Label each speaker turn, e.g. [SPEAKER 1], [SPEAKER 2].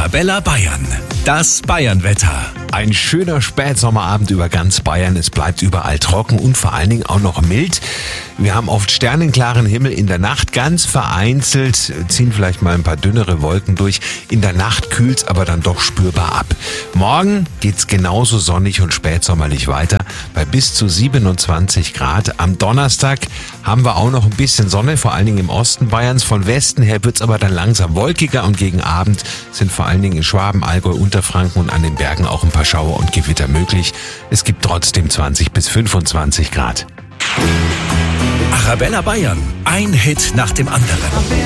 [SPEAKER 1] Arabella Bayern, das Bayernwetter.
[SPEAKER 2] Ein schöner Spätsommerabend über ganz Bayern. Es bleibt überall trocken und vor allen Dingen auch noch mild. Wir haben oft sternenklaren Himmel in der Nacht. Ganz vereinzelt ziehen vielleicht mal ein paar dünnere Wolken durch. In der Nacht kühlt's aber dann doch spürbar ab. Morgen geht's genauso sonnig und spätsommerlich weiter bei bis zu 27 Grad. Am Donnerstag haben wir auch noch ein bisschen Sonne, vor allen Dingen im Osten Bayerns. Von Westen her wird's aber dann langsam wolkiger und gegen Abend sind vor allen Dingen in Schwaben, Allgäu, Unterfranken und an den Bergen auch ein paar Schauer und Gewitter möglich. Es gibt trotzdem 20 bis 25 Grad.
[SPEAKER 1] Arabella Bayern, ein Hit nach dem anderen.